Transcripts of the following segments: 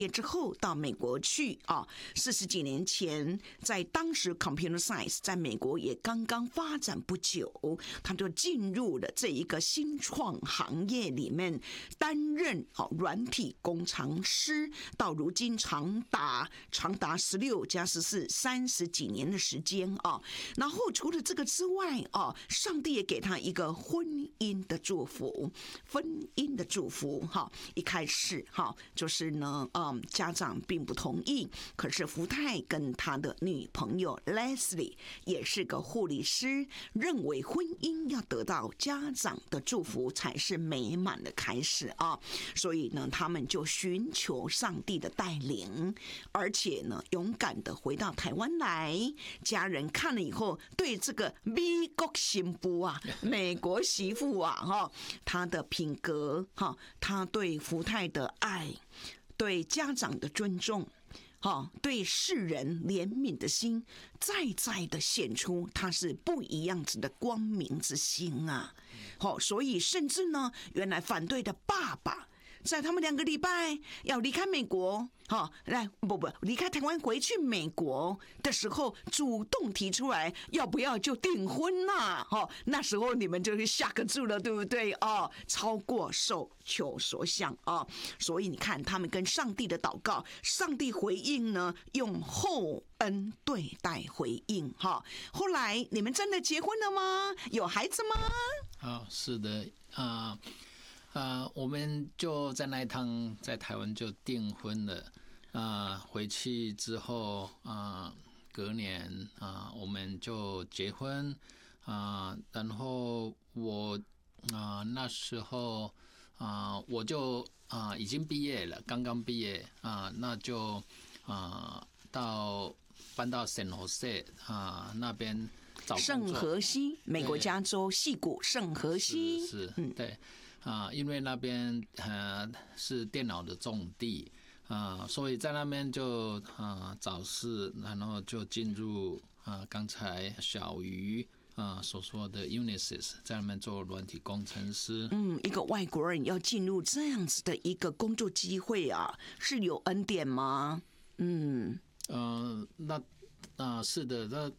业之后到美国去啊，40几年前，在当时 Computer Science 在美国也刚刚发展不久，他就进入了这一个新创行业里面，担任软体工程师，到如今长达16加14 30几年的时间啊。然后除了这个之外啊，上帝也给他一个婚姻的祝福，一开始就是呢，家长并不同意，可是福泰跟他的女朋友 Leslie 也是个护理师，认为婚姻要得到家长的祝福才是美满的开始啊，所以呢，他们就寻求上帝的带领，而且呢，勇敢的回到台湾来。家人看了以后，对这个美国新妇啊，美国媳妇啊，她的品格，她对福泰的爱，对家长的尊重，对世人怜悯的心，再的显出他是不一样子的光明之心啊！所以甚至呢，原来反对的爸爸，在他们2个礼拜要离开美国，离开台湾回去美国的时候，主动提出来要不要就订婚呐？那时候你们就是吓个住了，对不对？超过受求所想啊！所以你看，他们跟上帝的祷告，上帝回应呢，用厚恩对待回应哈。后来你们真的结婚了吗？有孩子吗？ 是的我们就在那一趟在台湾就订婚了回去之后隔年我们就结婚然后我那时候我就已经毕业了，刚刚毕业那就搬到 San Jose 那边找工作。 圣荷西，美国加州矽谷圣荷西， 是对因为那边是电脑的重地所以在那边就找事，然后就进入刚才小鱼所说的 Unisys， 在那边做软体工程师。 一个外国人要进入这样子的一个工作机会啊，是有恩典吗？ 是的，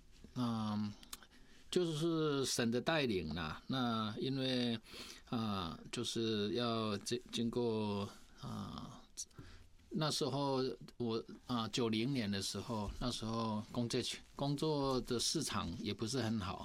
就是神的带领啦。那因为就是要经过那时候我90年的时候，那时候工作的市场也不是很好，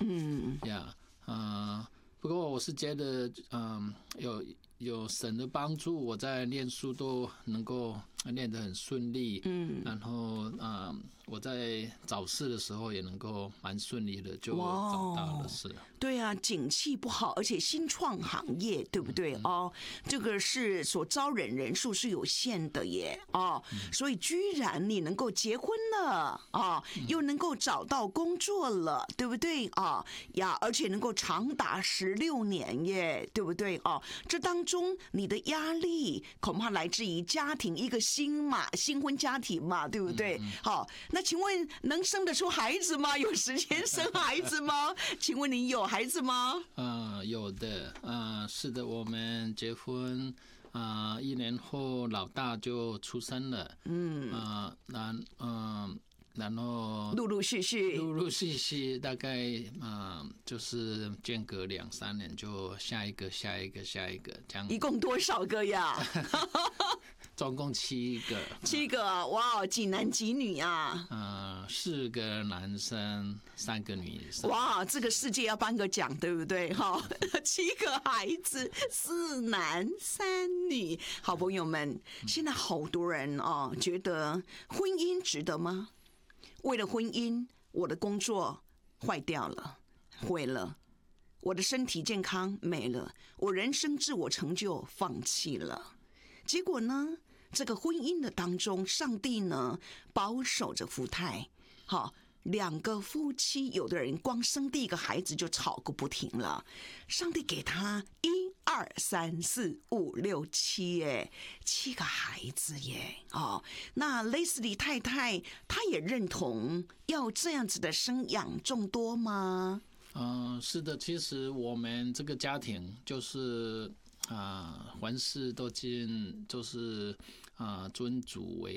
不过我是觉得有神的帮助，我在念书都能够念得很顺利，然后我在找事的时候也能够蛮顺利的就找到了事。 对啊，景气不好，而且新创行业，对不对？这个是所招人人数是有限的耶，所以居然你能够结婚了又能够找到工作了，对不对而且能够长达16年耶，对不对这当中你的压力恐怕来自于家庭，一个新婚家庭嘛，对不对？那请问能生得出孩子吗？有时间生孩子吗？请问你有孩子吗？ 有的是的，我们结婚1年后老大就出生了，然后陆陆续续大概就是间隔2-3年就下一个这样。 一共多少个呀？ 总共7个。 7个，哇，几男几女啊 ？4个男生，3个女生。 哇，这个世界要颁个奖，对不对？7个孩子，4男3女。好朋友们，现在好多人觉得婚姻值得吗？为了婚姻，我的工作坏掉了，毁了，我的身体健康没了，我人生自我成就放弃了。结果呢，这个婚姻的当中，上帝呢保守着福泰，2个夫妻，有的人光生第一个孩子就吵个不停了。上帝给他1、2、3、4、5、6、7 7个孩子耶那 Leslie 太太她也认同要这样子的生养众多吗？ 是的，其实我们这个家庭就是凡事都尊主为